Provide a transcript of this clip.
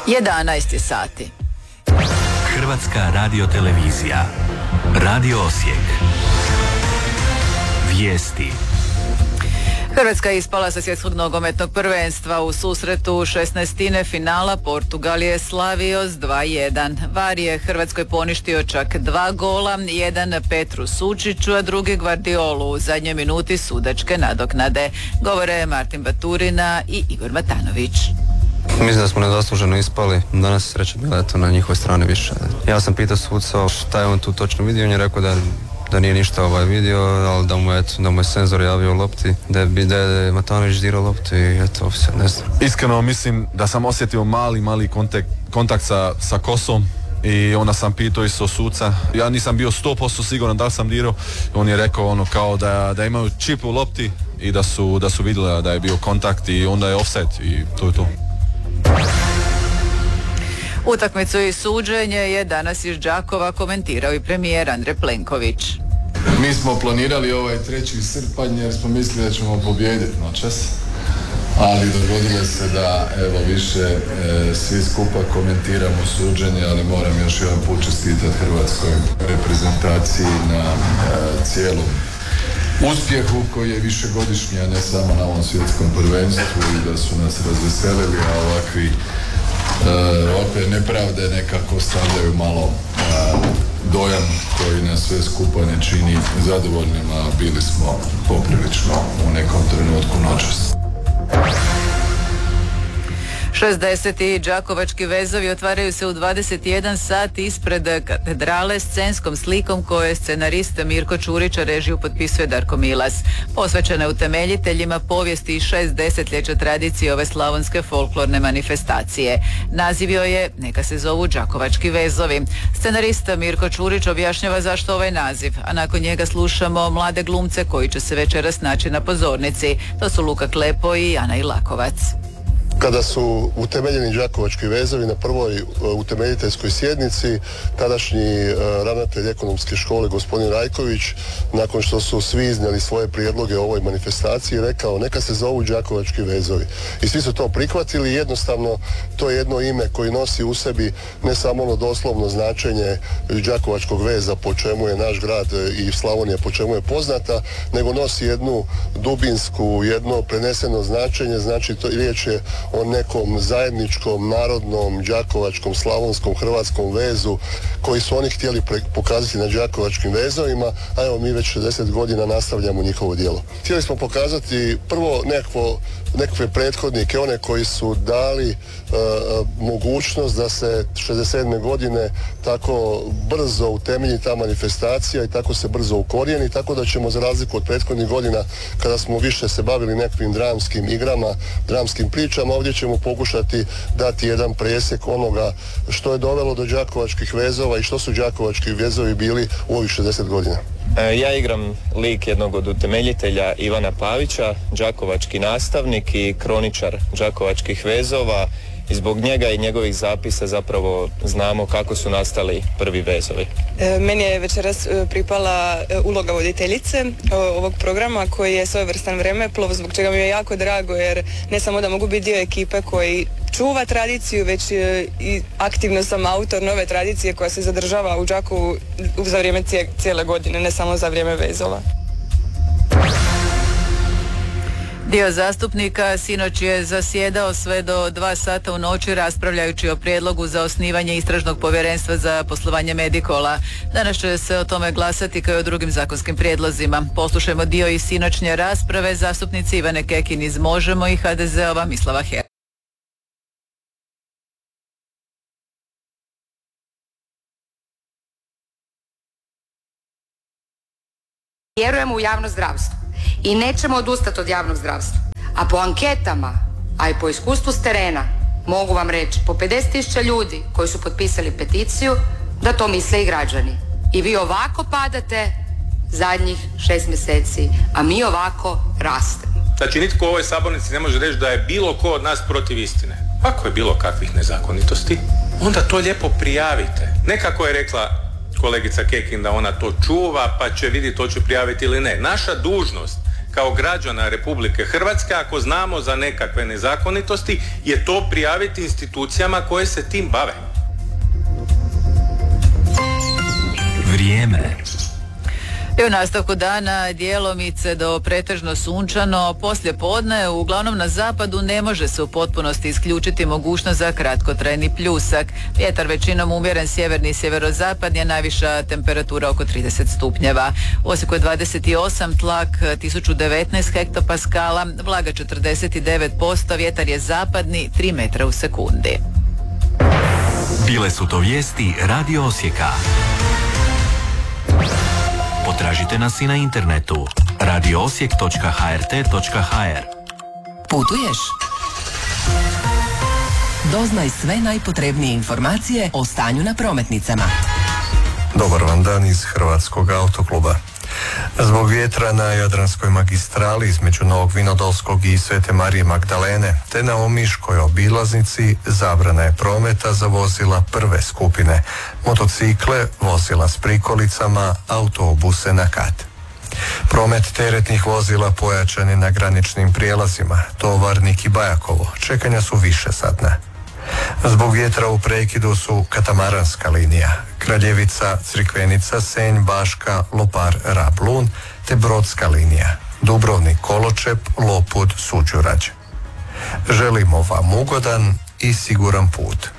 11 sati. Hrvatska radiotelevizija. Radio Osijek. Vijesti. Hrvatska je ispala sa svjetskog nogometnog prvenstva u susretu 16. finala. Portugal je slavio s 2-1. VAR je Hrvatskoj poništio čak 2 gola, jedan Petru Sučiću, a drugi Gvardiolu u zadnjoj minuti sudačke nadoknade. Govore Martin Baturina i Igor Matanović. Mislim da smo nezasluženo ispali. Danas je sreća bila na njihovoj strani više. Ja sam pitao suca šta je on tu točno vidio, on je rekao da nije ništa vidio, ali da mu je senzor javio lopti, da je Matanović dirao lopti i eto, ne znam. Iskreno mislim da sam osjetio mali kontakt sa kosom i onda sam pitao isto suca. Ja nisam bio 100% siguran da li sam dirao. On je rekao kao da imaju čip u lopti i da su vidjeli da je bio kontakt i onda je offset i to je to. Utakmicu i suđenje je danas iz Đakova komentirao i premijer Andrej Plenković. Mi smo planirali ovaj 3. srpanj jer smo mislili da ćemo pobijediti noćas, ali dogodilo se da više svi skupa komentiramo suđenje, ali moram još jedan put čestitati hrvatskoj reprezentaciji na cijelom uspjehu koji je višegodišnji, a ne samo na ovom svjetskom prvenstvu, i da su nas razveselili, a ovakve nepravde nekako stavljaju malo dojam koji nas sve skupa ne čini zadovoljnima. Bili smo poprilično u nekom trenutku noćas. 60. đakovački vezovi otvaraju se u 21 sat ispred katedrale scenskom slikom koje scenarist Mirko Čurić, a režiju potpisuje Darko Milas. Posvećena je utemeljiteljima povijesti i 6 desetljeća tradicije ove slavonske folklorne manifestacije. Naziv joj je Neka se zovu đakovački vezovi. Scenarist Mirko Čurić objašnjava zašto ovaj naziv, a nakon njega slušamo mlade glumce koji će se večeras naći na pozornici. To su Luka Klepo i Ana Ilakovac. Kada su utemeljeni đakovački vezovi na prvoj utemeljiteljskoj sjednici, tadašnji ravnatelj ekonomske škole gospodin Rajković, nakon što su svi iznijeli svoje prijedloge o ovoj manifestaciji, rekao neka se zovu đakovački vezovi. I svi su to prihvatili. Jednostavno to je jedno ime koji nosi u sebi ne samo ono doslovno značenje đakovačkog veza po čemu je naš grad i Slavonija po čemu je poznata, nego nosi jednu dubinsku, jedno preneseno značenje. Znači riječ je o nekom zajedničkom, narodnom, đakovačkom, slavonskom, hrvatskom vezu koji su oni htjeli pokazati na đakovačkim vezovima, a evo mi već 60 godina nastavljamo njihovo djelo. Htjeli smo pokazati prvo nekakve prethodnike, one koji su dali mogućnost da se 67. godine tako brzo utemelji ta manifestacija i tako se brzo ukorijeni, tako da ćemo za razliku od prethodnih godina kada smo više se bavili nekakvim dramskim igrama, dramskim pričama, ovdje ćemo pokušati dati jedan presjek onoga što je dovelo do đakovačkih vezova i što su đakovački vezovi bili u ovih 60 godina. Ja igram lik jednog od utemeljitelja Ivana Pavića, đakovački nastavnik i kroničar đakovačkih vezova. I zbog njega i njegovih zapisa zapravo znamo kako su nastali prvi vezovi. Meni je večeras pripala uloga voditeljice ovog programa koji je svojevrstan vremeplov, zbog čega mi je jako drago jer ne samo da mogu biti dio ekipe koji čuva tradiciju, već i aktivno sam autor nove tradicije koja se zadržava u Đakovu za vrijeme cijele godine, ne samo za vrijeme vezova. Dio zastupnika sinoć je zasjedao sve do 2 sata u noći raspravljajući o prijedlogu za osnivanje istražnog povjerenstva za poslovanje Medikola. Danas će se o tome glasati kao i o drugim zakonskim prijedlozima. Poslušajmo dio iz sinoćnje rasprave zastupnici Ivane Kekin iz Možemo i HDZ-ova Mislava Her. Vjerujemo u javno zdravstvo i nećemo odustati od javnog zdravstva. A po anketama, a i po iskustvu s terena, mogu vam reći po 50.000 ljudi koji su potpisali peticiju da to misle i građani. I vi ovako padate zadnjih 6 mjeseci, a mi ovako rastemo. Znači nitko u ovoj sabornici ne može reći da je bilo ko od nas protiv istine. Ako je bilo kakvih nezakonitosti, onda to lijepo prijavite. Nekako je rekla kolegica Kekin da ona to čuva pa će vidjeti to će prijaviti ili ne. Naša dužnost kao građana Republike Hrvatske, ako znamo za nekakve nezakonitosti, je to prijaviti institucijama koje se tim bave. Vrijeme. I u nastavku dana djelomice do pretežno sunčano, poslije podne uglavnom na zapadu ne može se u potpunosti isključiti mogućnost za kratkotrajni pljusak. Vjetar većinom umjeren sjeverni i sjeverozapadni, je najviša temperatura oko 30 stupnjeva. U Osijeku je 28, tlak 1019 hektopaskala, vlaga 49%, vjetar je zapadni 3 metra u sekundi. Bile su to vijesti Radio Osijeka. Potražite nas i na internetu radioosijek.hrt.hr. Putuješ? Doznaj sve najpotrebnije informacije o stanju na prometnicama. Dobar vam dan iz Hrvatskog autokluba. Zbog vjetra na Jadranskoj magistrali između Novog Vinodolskog i Svete Marije Magdalene te na Omiškoj obilaznici zabrana je prometa za vozila prve skupine, motocikle, vozila s prikolicama, autobuse na kat. Promet teretnih vozila pojačan je na graničnim prijelazima, Tovarnik i Bajakovo, čekanja su višesatna. Zbog vjetra u prekidu su katamaranska linija, Kraljevica, Crikvenica, Senj, Baška, Lopar, Rab, Lun, te brodska linija, Dubrovnik, Koločep, Lopud, Suđurađ. Želimo vam ugodan i siguran put.